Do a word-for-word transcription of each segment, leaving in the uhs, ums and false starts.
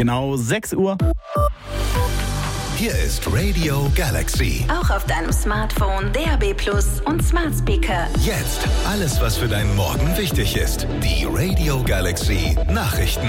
Genau sechs Uhr. Hier ist Radio Galaxy. Auch auf deinem Smartphone, D A B Plus und Smart Speaker. Jetzt alles, was für deinen Morgen wichtig ist. Die Radio Galaxy Nachrichten.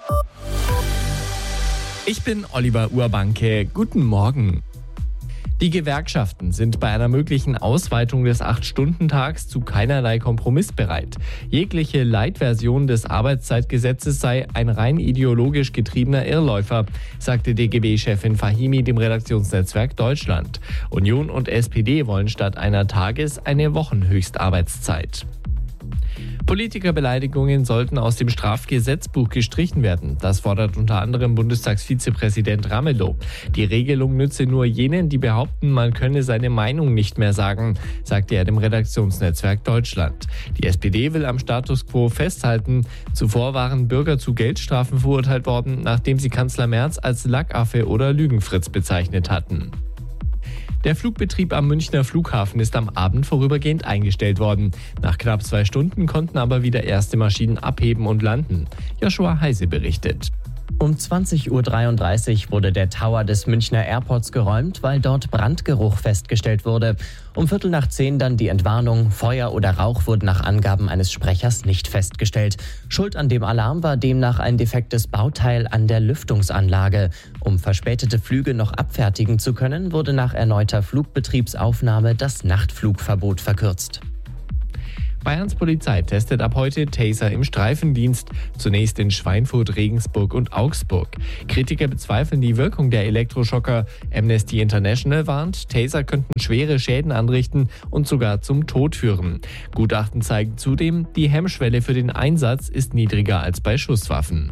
Ich bin Oliver Urbanke. Guten Morgen. Die Gewerkschaften sind bei einer möglichen Ausweitung des acht-Stunden-Tags zu keinerlei Kompromiss bereit. Jegliche Light-Version des Arbeitszeitgesetzes sei ein rein ideologisch getriebener Irrläufer, sagte D G B-Chefin Fahimi dem Redaktionsnetzwerk Deutschland. Union und S P D wollen statt einer Tages- eine Wochenhöchstarbeitszeit. Politikerbeleidigungen sollten aus dem Strafgesetzbuch gestrichen werden. Das fordert unter anderem Bundestagsvizepräsident Ramelow. Die Regelung nütze nur jenen, die behaupten, man könne seine Meinung nicht mehr sagen, sagte er dem Redaktionsnetzwerk Deutschland. Die S P D will am Status quo festhalten. Zuvor waren Bürger zu Geldstrafen verurteilt worden, nachdem sie Kanzler Merz als Lackaffe oder Lügenfritz bezeichnet hatten. Der Flugbetrieb am Münchner Flughafen ist am Abend vorübergehend eingestellt worden. Nach knapp zwei Stunden konnten aber wieder erste Maschinen abheben und landen. Joshua Heise berichtet. Um zwanzig Uhr dreiunddreißig wurde der Tower des Münchner Airports geräumt, weil dort Brandgeruch festgestellt wurde. Um Viertel nach zehn dann die Entwarnung. Feuer oder Rauch wurden nach Angaben eines Sprechers nicht festgestellt. Schuld an dem Alarm war demnach ein defektes Bauteil an der Lüftungsanlage. Um verspätete Flüge noch abfertigen zu können, wurde nach erneuter Flugbetriebsaufnahme das Nachtflugverbot verkürzt. Bayerns Polizei testet ab heute Taser im Streifendienst, zunächst in Schweinfurt, Regensburg und Augsburg. Kritiker bezweifeln die Wirkung der Elektroschocker. Amnesty International warnt, Taser könnten schwere Schäden anrichten und sogar zum Tod führen. Gutachten zeigen zudem, die Hemmschwelle für den Einsatz ist niedriger als bei Schusswaffen.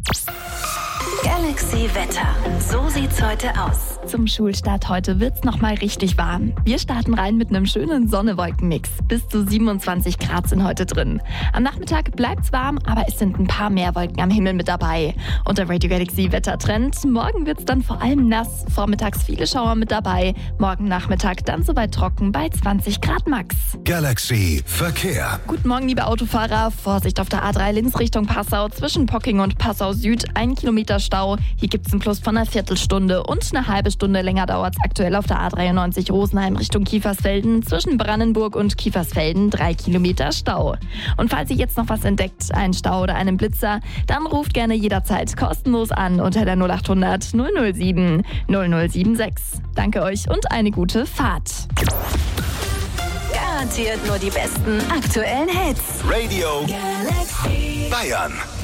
Galaxy Wetter. So sieht's heute aus. Zum Schulstart heute wird's noch mal richtig warm. Wir starten rein mit einem schönen Sonne-Wolken-Mix. Bis zu siebenundzwanzig Grad sind heute drin. Am Nachmittag bleibt's warm, aber es sind ein paar mehr Wolken am Himmel mit dabei. Und der Radio Galaxy Wettertrend. Morgen wird's dann vor allem nass. Vormittags viele Schauer mit dabei. Morgen Nachmittag dann soweit trocken bei zwanzig Grad max. Galaxy Verkehr. Guten Morgen, liebe Autofahrer. Vorsicht auf der A drei Linz Richtung Passau. Zwischen Pocking und Passau Süd ein Kilometer Stau. Hier gibt's einen Plus von einer Viertelstunde und eine halbe Stunde länger dauert's aktuell auf der A dreiundneunzig Rosenheim Richtung Kiefersfelden. Zwischen Brandenburg und Kiefersfelden drei Kilometer Stau. Und falls ihr jetzt noch was entdeckt, einen Stau oder einen Blitzer, dann ruft gerne jederzeit kostenlos an unter der null acht hundert null null sieben null null sieben sechs. Danke euch und eine gute Fahrt. Garantiert nur die besten aktuellen Hits. Radio Galaxy. Bayern.